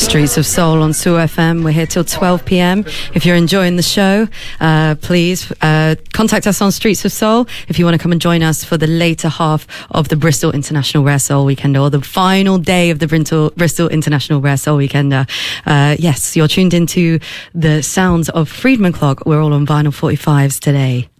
Streets of Soul on Soul FM. We're here till 12 p.m. If you're enjoying the show, please contact us on Streets of Soul if you want to come and join us for the later half of the Bristol International Rare Soul Weekend, or the final day of the Bristol International Rare Soul Weekend. Yes, you're tuned into the sounds of Friedman Clock. We're all on vinyl 45s today.